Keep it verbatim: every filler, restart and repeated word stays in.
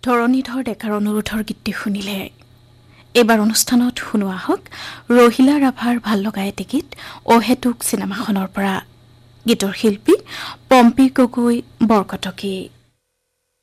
ধৰণীধৰ ডেকাৰ অনুৰোধৰ গীতটি শুনিলে। এইবাৰ অনুষ্ঠানত শুনোৱা হওক ৰহিলা ৰাভাৰ ভাল লগা এটি গীত অহেতুক চিনেমাখনৰ পৰা। গীতৰ শিল্পী পম্পী গগৈ বৰকটকী।